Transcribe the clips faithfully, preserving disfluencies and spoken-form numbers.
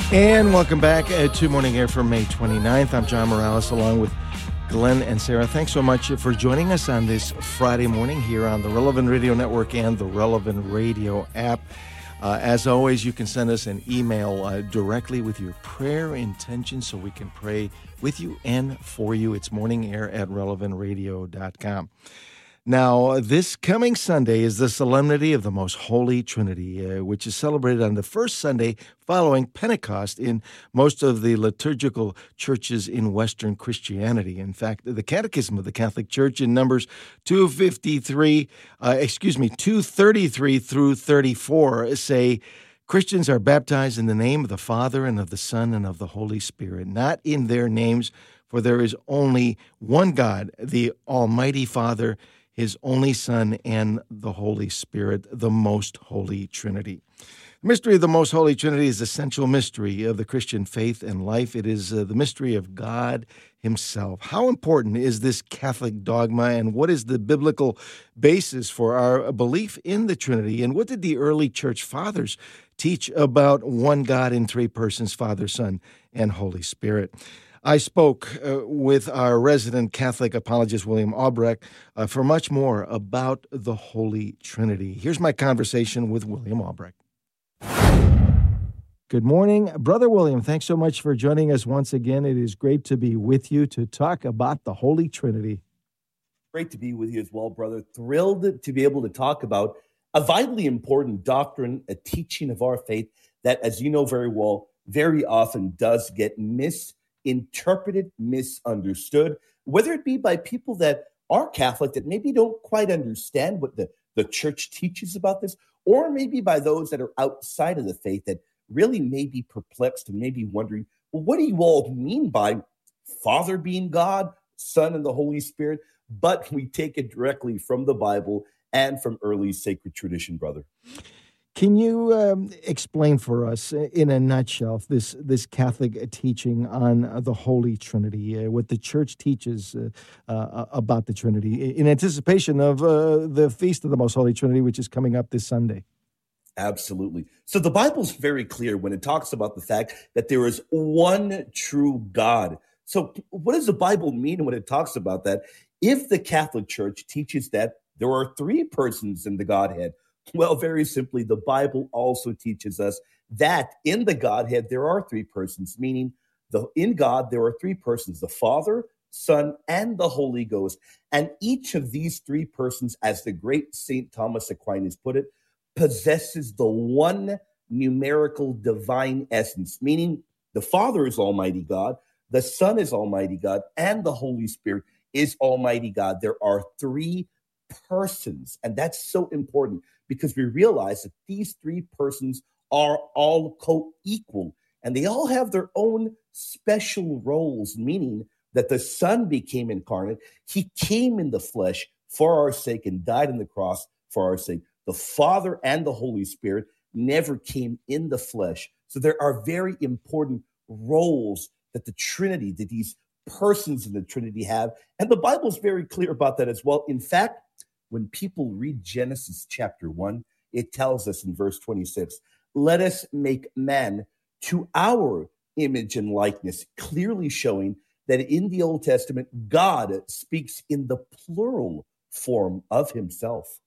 And welcome back uh, to Morning Air for May twenty-ninth. I'm John Morales along with Glenn and Sarah. Thanks so much for joining us on this Friday morning here on the Relevant Radio Network and the Relevant Radio app. Uh, as always, you can send us an email uh, directly with your prayer intention so we can pray with you and for you. It's morningair at relevant radio dot com. Now, this coming Sunday is the Solemnity of the Most Holy Trinity, uh, which is celebrated on the first Sunday following Pentecost in most of the liturgical churches in Western Christianity. In fact, the Catechism of the Catholic Church in Numbers two fifty-three, uh, excuse me, two thirty-three through thirty-four say, Christians are baptized in the name of the Father and of the Son and of the Holy Spirit, not in their names, for there is only one God, the Almighty Father, His only Son, and the Holy Spirit, the Most Holy Trinity. The mystery of the Most Holy Trinity is the essential mystery of the Christian faith and life. It is uh, the mystery of God Himself. How important is this Catholic dogma, and what is the biblical basis for our belief in the Trinity? And what did the early church fathers teach about one God in three persons, Father, Son, and Holy Spirit? I spoke uh, with our resident Catholic apologist, William Albrecht, uh, for much more about the Holy Trinity. Here's my conversation with William Albrecht. Good morning, Brother William. Thanks so much for joining us once again. It is great to be with you to talk about the Holy Trinity. Great to be with you as well, brother. Thrilled to be able to talk about a vitally important doctrine, a teaching of our faith that, as you know very well, very often does get missed. Interpreted, misunderstood, whether it be by people that are Catholic that maybe don't quite understand what the, the church teaches about this, or maybe by those that are outside of the faith that really may be perplexed and may be wondering, well, what do you all mean by Father being God, Son, and the Holy Spirit? But we take it directly from the Bible and from early sacred tradition, brother. Can you um, explain for us, in a nutshell, this this Catholic teaching on the Holy Trinity, uh, what the Church teaches uh, uh, about the Trinity, in anticipation of uh, the Feast of the Most Holy Trinity, which is coming up this Sunday? Absolutely. So the Bible's very clear when it talks about the fact that there is one true God. So what does the Bible mean when it talks about that? If the Catholic Church teaches that there are three persons in the Godhead, well, very simply, the Bible also teaches us that in the Godhead, there are three persons, meaning the in God, there are three persons, the Father, Son, and the Holy Ghost. And each of these three persons, as the great Saint Thomas Aquinas put it, possesses the one numerical divine essence, meaning the Father is Almighty God, the Son is Almighty God, and the Holy Spirit is Almighty God. There are three persons, and that's so important, because we realize that these three persons are all co-equal, and they all have their own special roles, meaning that the Son became incarnate. He came in the flesh for our sake and died on the cross for our sake. The Father and the Holy Spirit never came in the flesh. So there are very important roles that the Trinity, that these persons in the Trinity have, and the Bible is very clear about that as well. In fact, when people read Genesis chapter one, it tells us in verse twenty-six, let us make man to our image and likeness, clearly showing that in the Old Testament, God speaks in the plural form of himself.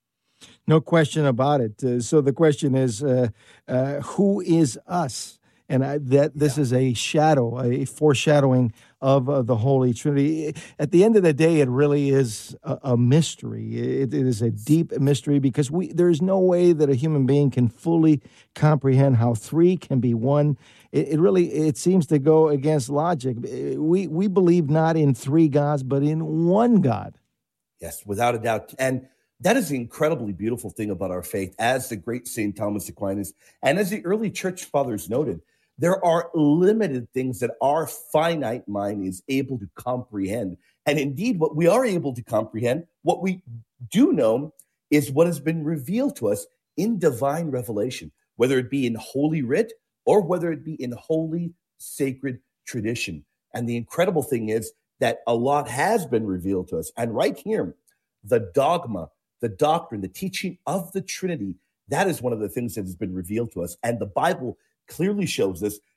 No question about it. Uh, so the question is, uh, uh, who is us? And I, that this yeah. is a shadow, a foreshadowing of uh, the Holy Trinity. At the end of the day, it really is a, a mystery. It, it is a deep mystery, because we there is no way that a human being can fully comprehend how three can be one. It, it really it seems to go against logic. We we believe not in three gods, but in one God. Yes, without a doubt. And that is the incredibly beautiful thing about our faith, as the great Saint Thomas Aquinas and as the early church fathers noted. There are limited things that our finite mind is able to comprehend. And indeed, what we are able to comprehend, what we do know, is what has been revealed to us in divine revelation, whether it be in Holy Writ or whether it be in holy, sacred tradition. And the incredible thing is that a lot has been revealed to us. And right here, the dogma, the doctrine, the teaching of the Trinity, that is one of the things that has been revealed to us. And the Bible clearly shows us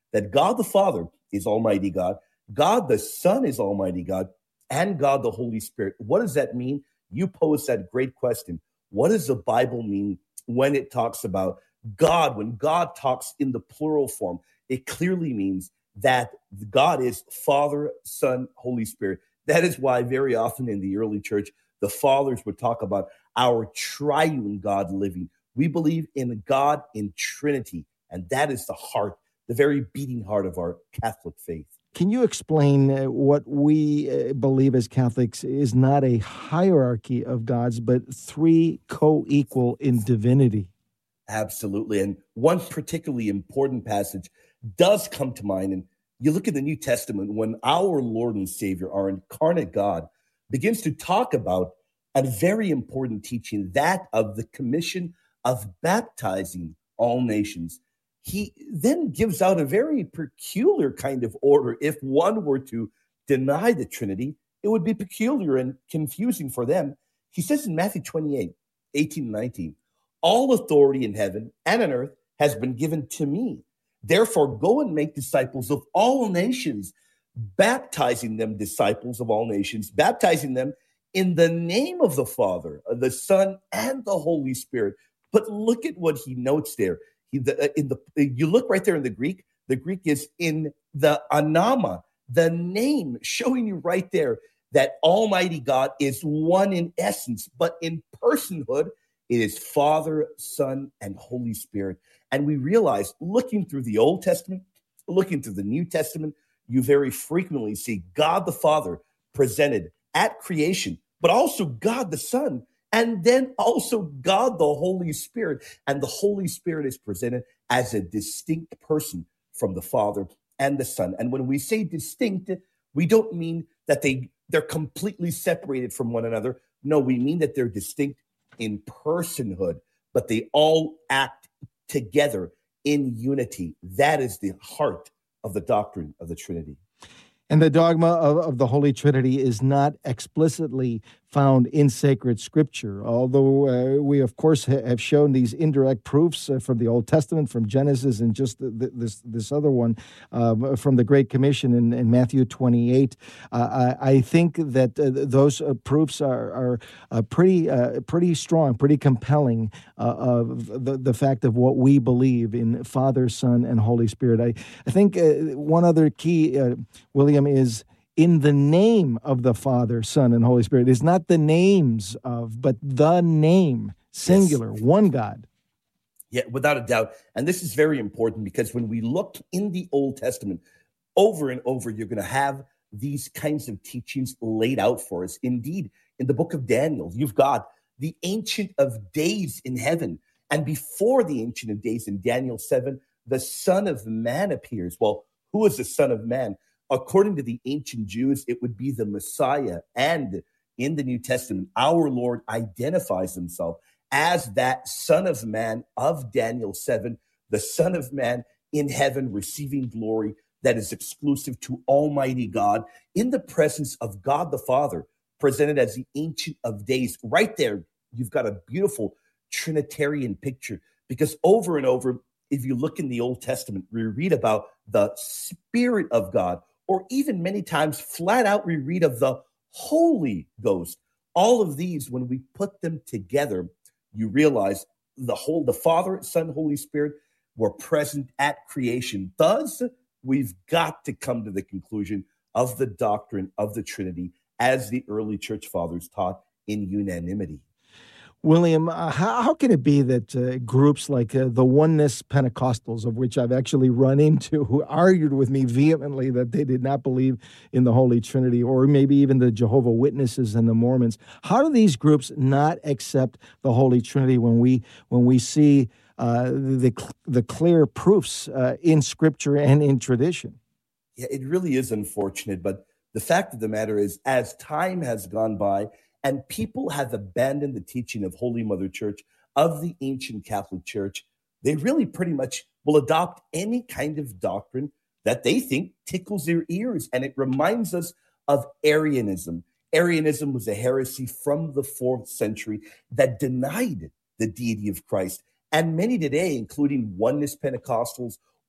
that God the Father is Almighty God, God the Son is Almighty God, and God the Holy Spirit. What does that mean? You posed that great question. What does the Bible mean when it talks about God? When God talks in the plural form, it clearly means that God is Father, Son, Holy Spirit. That is why very often in the early church, the fathers would talk about our triune God living. We believe in God in Trinity, and that is the heart, the very beating heart of our Catholic faith. Can you explain uh, what we uh, believe as Catholics is not a hierarchy of gods, but three co-equal in divinity? Absolutely. And one particularly important passage does come to mind. And you look at the New Testament when our Lord and Savior, our incarnate God, begins to talk about a very important teaching, that of the commission of baptizing all nations. He then gives out a very peculiar kind of order. If one were to deny the Trinity, it would be peculiar and confusing for them. He says in Matthew twenty-eight, eighteen and nineteen, all authority in heaven and on earth has been given to me. Therefore, go and make disciples of all nations, baptizing them disciples of all nations, baptizing them in the name of the Father, the Son, and the Holy Spirit. But look at what he notes there. He, the, in the, you look right there in the Greek, the Greek is in the anama, the name, showing you right there that Almighty God is one in essence, but in personhood, it is Father, Son, and Holy Spirit. And we realize, looking through the Old Testament, looking through the New Testament, you very frequently see God the Father presented at creation, but also God the Son, and then also God the Holy Spirit. And the Holy Spirit is presented as a distinct person from the Father and the Son. And when we say distinct, we don't mean that they, they're completely separated from one another. No, we mean that they're distinct in personhood, but they all act together in unity. That is the heart of the doctrine of the Trinity. And the dogma of, of the Holy Trinity is not explicitly found in sacred scripture, although uh, we, of course, ha- have shown these indirect proofs uh, from the Old Testament, from Genesis, and just the, the, this this other one um, from the Great Commission in, in Matthew twenty-eight. Uh, I, I think that uh, those uh, proofs are, are uh, pretty uh, pretty strong, pretty compelling uh, of the, the fact of what we believe in Father, Son, and Holy Spirit. I, I think uh, one other key, uh, William, is in the name of the Father, Son, and Holy Spirit. It's not the names of, but the name, singular, yes. One God. Yeah, without a doubt. And this is very important because when we look in the Old Testament, over and over, you're going to have these kinds of teachings laid out for us. Indeed, in the book of Daniel, you've got the Ancient of Days in heaven. And before the Ancient of Days in Daniel seven, the Son of Man appears. Well, who is the Son of Man? According to the ancient Jews, it would be the Messiah. And in the New Testament, our Lord identifies himself as that Son of Man of Daniel seven, the Son of Man in heaven receiving glory that is exclusive to Almighty God in the presence of God the Father, presented as the Ancient of Days. Right there, you've got a beautiful Trinitarian picture, because over and over, if you look in the Old Testament, we read about the Spirit of God, or even many times flat out we read of the Holy Ghost. All of these, when we put them together, you realize the whole, the Father, Son, Holy Spirit were present at creation. Thus, we've got to come to the conclusion of the doctrine of the Trinity as the early church fathers taught in unanimity. William, uh, how, how can it be that uh, groups like uh, the Oneness Pentecostals, of which I've actually run into, who argued with me vehemently that they did not believe in the Holy Trinity, or maybe even the Jehovah Witnesses and the Mormons, how do these groups not accept the Holy Trinity when we when we see uh, the the clear proofs uh, in Scripture and in tradition? Yeah, it really is unfortunate, but the fact of the matter is, as time has gone by, and people have abandoned the teaching of Holy Mother Church, of the ancient Catholic Church, they really pretty much will adopt any kind of doctrine that they think tickles their ears. And it reminds us of Arianism. Arianism was a heresy from the fourth century that denied the deity of Christ. And many today, including Oneness Pentecostals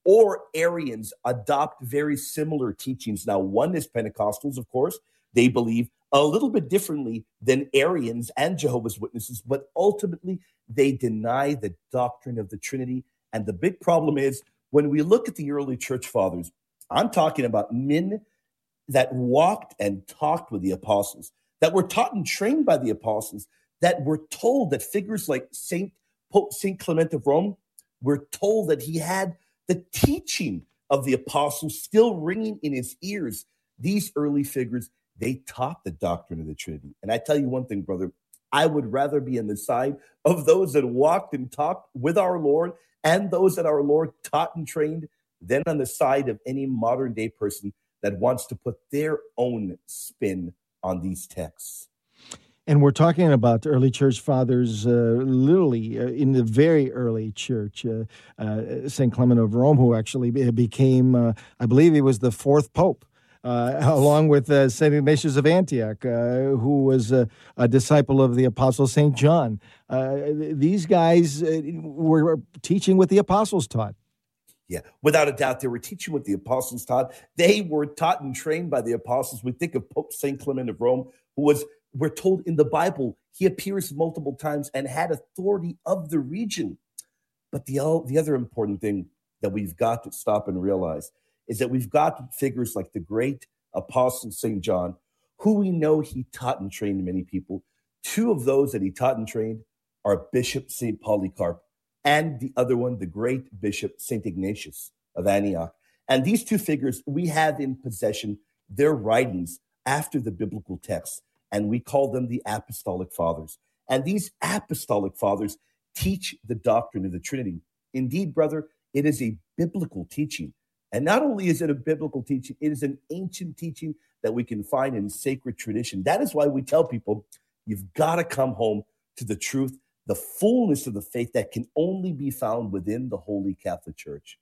or Arians adopt very similar teachings. Now, one is Pentecostals, of course. They believe a little bit differently than Arians and Jehovah's Witnesses, but ultimately they deny the doctrine of the Trinity. And the big problem is when we look at the early church fathers, I'm talking about men that walked and talked with the apostles, that were taught and trained by the apostles, that were told that figures like Saint Pope Saint Clement of Rome were told that he had the teaching of the apostles still ringing in his ears. These early figures, they taught the doctrine of the Trinity. And I tell you one thing, brother, I would rather be on the side of those that walked and talked with our Lord and those that our Lord taught and trained than on the side of any modern day person that wants to put their own spin on these texts. And we're talking about early church fathers, uh, literally uh, in the very early church. Uh, uh, Saint Clement of Rome, who actually became, uh, I believe he was the fourth pope, uh, along with uh, Saint Ignatius of Antioch, uh, who was a, a disciple of the apostle Saint John. Uh, these guys uh, were teaching what the apostles taught. Yeah, without a doubt, they were teaching what the apostles taught. They were taught and trained by the apostles. We think of Pope Saint Clement of Rome, who was, we're told in the Bible, he appears multiple times and had authority of the region. But the, the other important thing that we've got to stop and realize is that we've got figures like the great apostle Saint John, who we know he taught and trained many people. Two of those that he taught and trained are Bishop Saint Polycarp, and the other one, the great Bishop Saint Ignatius of Antioch. And these two figures, we have in possession their writings after the biblical texts, and we call them the Apostolic Fathers. And these Apostolic Fathers teach the doctrine of the Trinity. Indeed, brother, it is a biblical teaching. And not only is it a biblical teaching, it is an ancient teaching that we can find in sacred tradition. That is why we tell people, you've got to come home to the truth, the fullness of the faith that can only be found within the Holy Catholic Church.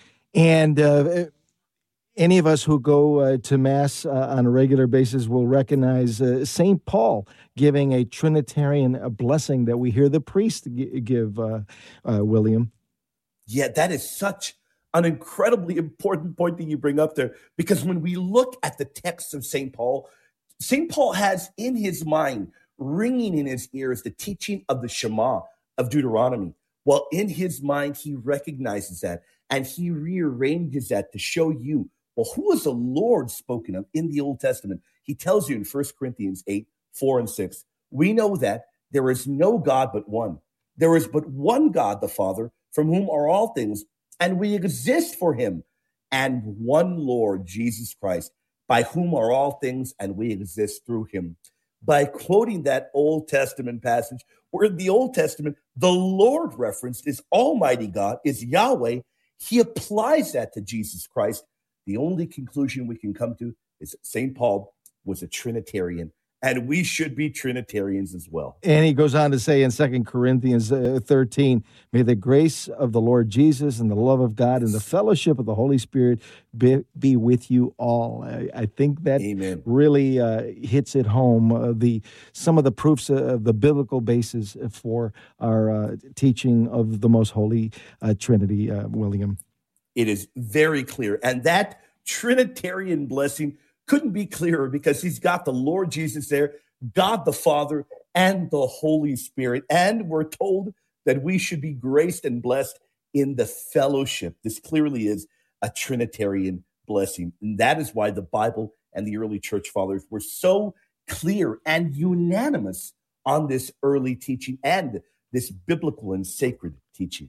And uh, any of us who go uh, to Mass uh, on a regular basis will recognize uh, Saint Paul giving a Trinitarian a blessing that we hear the priest g- give, uh, uh, William. Yeah, that is such an incredibly important point that you bring up there, because when we look at the text of Saint Paul, Saint Paul has in his mind, ringing in his ears, the teaching of the Shema of Deuteronomy. Well, in his mind, he recognizes that and he rearranges that to show you, well, who is the Lord spoken of in the Old Testament? He tells you in First Corinthians eight, four and six, we know that there is no God but one. There is but one God, the Father, from whom are all things, and we exist for him, and one Lord, Jesus Christ, by whom are all things, and we exist through him. By quoting that Old Testament passage, where in the Old Testament, the Lord referenced is Almighty God, is Yahweh, he applies that to Jesus Christ. The only conclusion we can come to is that Saint Paul was a Trinitarian, and we should be Trinitarians as well. And he goes on to say in Second Corinthians thirteen, may the grace of the Lord Jesus and the love of God and the fellowship of the Holy Spirit be, be with you all. I, I think that Amen. really uh, hits it home, uh, the some of the proofs of the biblical basis for our uh, teaching of the most holy uh, Trinity, uh, William. It is very clear. And that Trinitarian blessing couldn't be clearer, because he's got the Lord Jesus there, God the Father, and the Holy Spirit. And we're told that we should be graced and blessed in the fellowship. This clearly is a Trinitarian blessing. And that is why the Bible and the early church fathers were so clear and unanimous on this early teaching and this biblical and sacred teaching.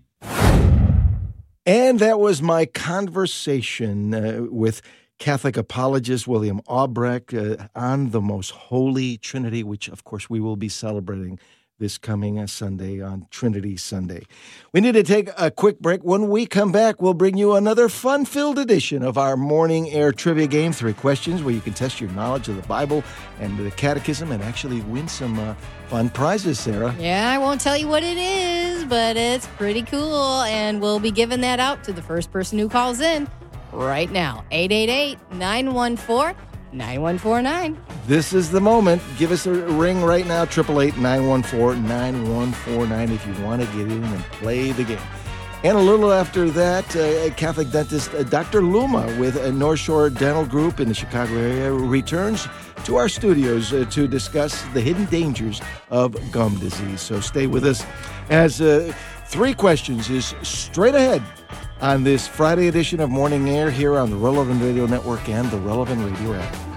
And that was my conversation uh, with Catholic apologist William Albrecht uh, on the most holy Trinity, which, of course, we will be celebrating this coming uh, Sunday on Trinity Sunday. We need to take a quick break. When we come back, we'll bring you another fun-filled edition of our morning air trivia game, three questions, where you can test your knowledge of the Bible and the Catechism and actually win some uh, fun prizes, Sarah. Yeah, I won't tell you what it is, but it's pretty cool, and we'll be giving that out to the first person who calls in right now. eight eight eight, nine one four, nine one four nine. This is the moment. Give us a ring right now, eight eight eight, nine one four, nine one four nine, if you want to get in and play the game. And a little after that, uh, Catholic dentist uh, Doctor Luma with uh, North Shore Dental Group in the Chicago area returns to our studios uh, to discuss the hidden dangers of gum disease. So stay with us as uh, Three Questions is straight ahead on this Friday edition of Morning Air here on the Relevant Radio Network and the Relevant Radio app.